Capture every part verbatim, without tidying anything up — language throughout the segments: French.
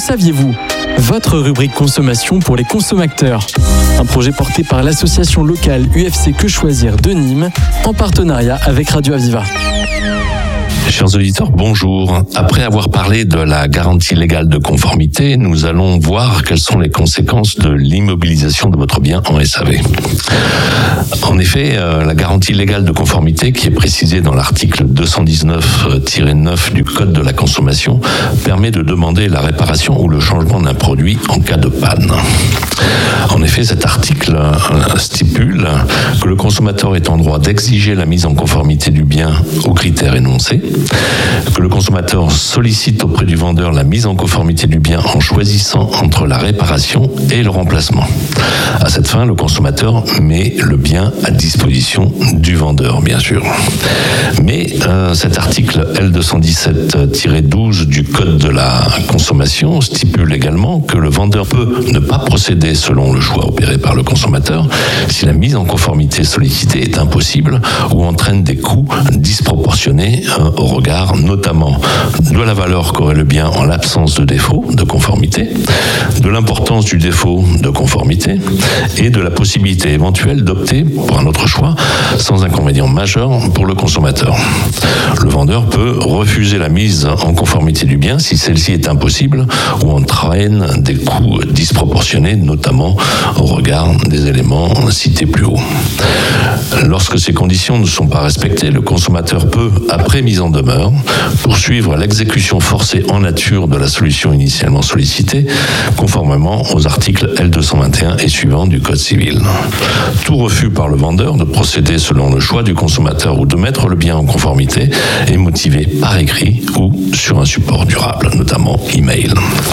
saviez-vous ? Votre rubrique consommation pour les consommateurs. Un projet porté par l'association locale U F C Que Choisir de Nîmes en partenariat avec Radio Aviva. Chers auditeurs, bonjour. Après avoir parlé de la garantie légale de conformité, nous allons voir quelles sont les conséquences de l'immobilisation de votre bien en S A V. En effet, euh, la garantie légale de conformité, qui est précisée dans l'article deux cent dix-neuf tiret neuf du Code de la consommation, permet de demander la réparation ou le changement d'un produit en cas de panne. En effet, cet article stipule que le consommateur est en droit d'exiger la mise en conformité du bien aux critères énoncés, que le consommateur sollicite auprès du vendeur la mise en conformité du bien en choisissant entre la réparation et le remplacement. À cette fin, le consommateur met le bien à disposition du vendeur, bien sûr. Mais euh, cet article L deux cent dix-sept tiret douze du Code de la consommation stipule également que le vendeur peut ne pas procéder selon le choix opéré par le consommateur si la mise en conformité sollicitée est impossible ou entraîne des coûts disproportionnés euh, au regard notamment de la valeur qu'aurait le bien en l'absence de défaut de conformité, de l'importance du défaut de conformité et de la possibilité éventuelle d'opter pour un autre choix sans inconvénient majeur pour le consommateur. Le vendeur peut refuser la mise en conformité du bien si celle-ci est impossible ou entraîne des coûts disproportionnés, notamment au regard des éléments cités plus haut. Lorsque ces conditions ne sont pas respectées, le consommateur peut, après mise en demeure, poursuivre l'exécution forcée en nature de la solution initialement sollicitée, conformément aux articles L deux cent vingt et un et suivants du Code civil. Tout refus par le vendeur de procéder selon le choix du consommateur ou de mettre le bien en conformité est motivé par écrit ou sur un support durable, notamment email.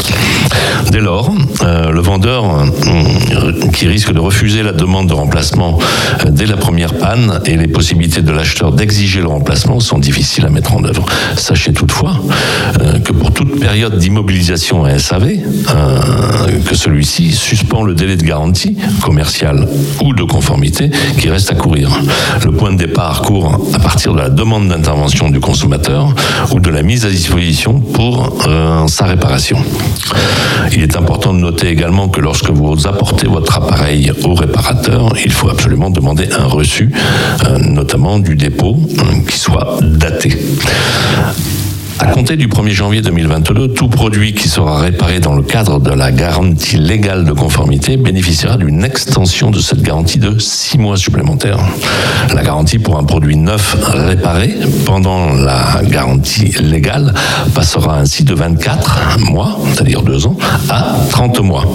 Dès lors, euh, le vendeur euh, qui risque de refuser la demande de remplacement euh, dès la première panne et les possibilités de l'acheteur d'exiger le remplacement sont difficiles à mettre en œuvre. Sachez toutefois euh, que pour toute période d'immobilisation à S A V, euh, que celui-ci suspend le délai de garantie commerciale ou de conformité qui reste à courir. Le point de départ court à partir de la demande d'intervention du consommateur ou de la mise à disposition pour euh, sa réparation. Il est important de noter également que lorsque vous apportez votre appareil au réparateur, il faut absolument demander un reçu, euh, notamment du dépôt, euh, qui soit daté. À compter du premier janvier deux mille vingt-deux, tout produit qui sera réparé dans le cadre de la garantie légale de conformité bénéficiera d'une extension de cette garantie de six mois supplémentaires. La garantie pour un produit neuf réparé pendant la garantie légale passera ainsi de vingt-quatre mois, c'est-à-dire deux ans, à trente mois.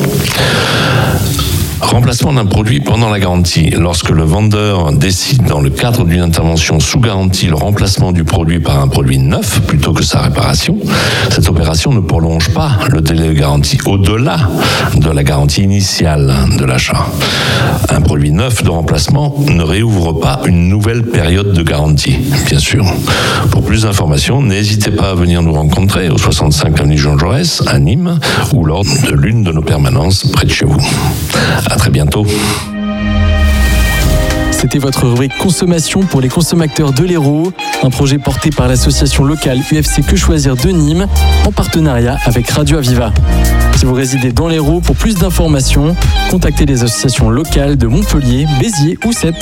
Remplacement d'un produit pendant la garantie. Lorsque le vendeur décide dans le cadre d'une intervention sous garantie le remplacement du produit par un produit neuf plutôt que sa réparation, cette opération ne prolonge pas le délai de garantie au-delà de la garantie initiale de l'achat. Un produit neuf de remplacement ne réouvre pas une nouvelle période de garantie, bien sûr. Pour plus d'informations, n'hésitez pas à venir nous rencontrer au soixante-cinq avenue Jean Jaurès à Nîmes ou lors de l'une de nos permanences près de chez vous. À très bientôt. C'était votre rubrique consommation pour les consommateurs de l'Hérault, un projet porté par l'association locale U F C Que Choisir de Nîmes en partenariat avec Radio Aviva. Si vous résidez dans l'Hérault, pour plus d'informations, contactez les associations locales de Montpellier, Béziers ou Sète.